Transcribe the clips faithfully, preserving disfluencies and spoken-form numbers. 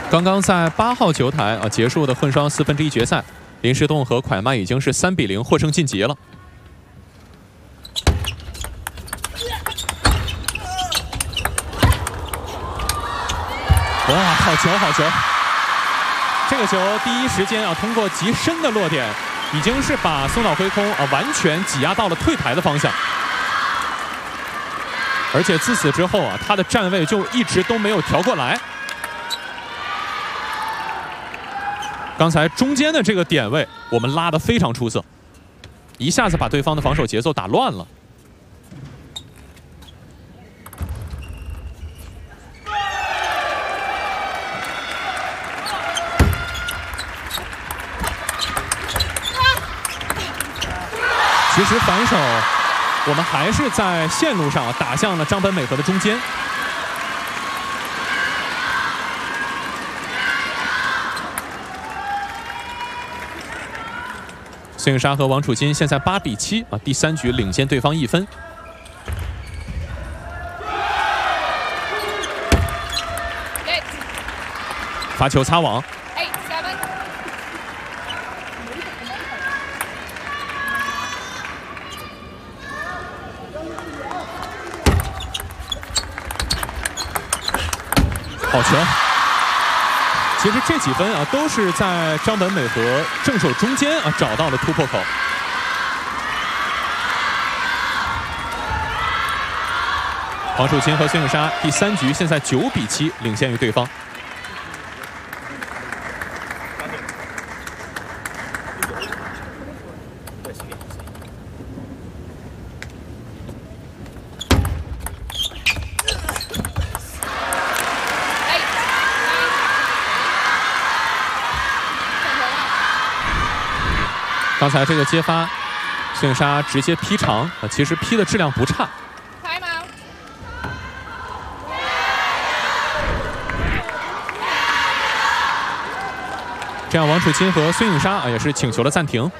刚刚在八号球台啊结束的混双四分之一决赛，林诗栋和蒯曼已经是三比零获胜晋级了。哇，好球，好球！这个球第一时间啊，通过极深的落点，已经是把松岛辉空啊完全挤压到了退台的方向。而且自此之后啊，他的站位就一直都没有调过来。 刚才中间的这个点位，我们拉得非常出色，一下子把对方的防守节奏打乱了。其实反手，我们还是在线路上打向了张本美和的中间。 孙颖莎和王楚钦现在八比七啊，第三局领先对方一分。发球擦网。好球！ 其实这几分啊，都是在张本美和正手中间啊找到了突破口。王楚钦和孙颖莎第三局现在九比七领先于对方。刚才这个接发，孙颖莎直接劈长啊，其实劈的质量不差。这样，王楚钦和孙颖莎啊也是请求了暂停。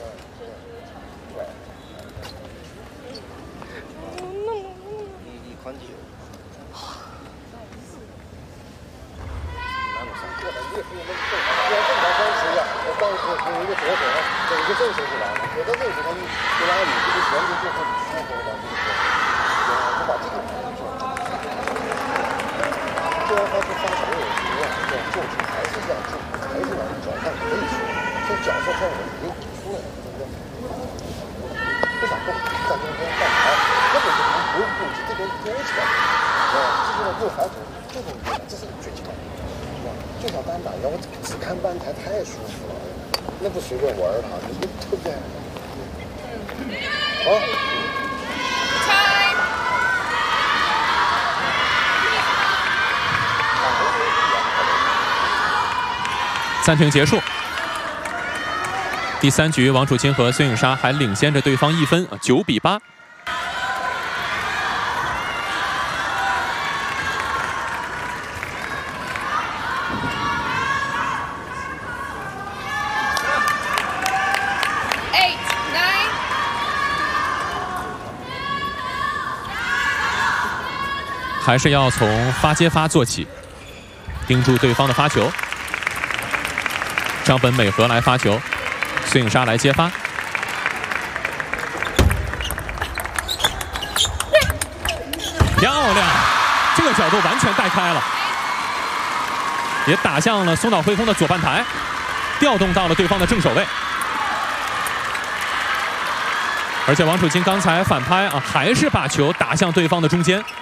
就想单打，要我只看班台太舒服了，那不随便玩他，你对不对？好。 暂停结束。第三局，王楚钦和孙颖莎还领先着对方一分，九比八。 还是要从发接发做起，盯住对方的发球。张本美和来发球，孙颖莎来接发。漂亮，这个角度完全带开了，也打向了松岛辉空的左半台，调动到了对方的正手位。而且王楚钦刚才反拍啊，还是把球打向对方的中间。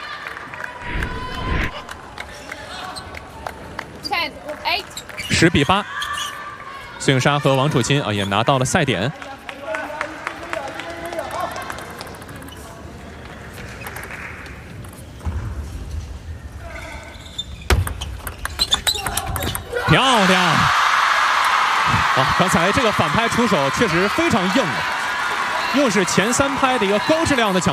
十比八，孙颖莎和王楚钦啊也拿到了赛点。漂亮！啊，刚才这个反拍出手确实非常硬，又是前三拍的一个高质量的抢。